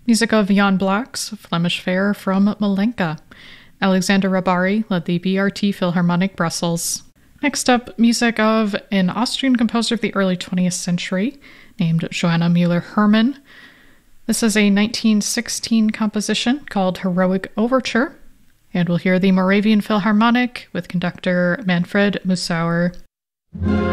Music of Jan Blok's Flemish Fair from Malenka. Alexander Rabari led the BRT Philharmonic Brussels. Next up, music of an Austrian composer of the early 20th century named Johanna Müller-Hermann. This is a 1916 composition called Heroic Overture, and we'll hear the Moravian Philharmonic with conductor Manfred Mussauer.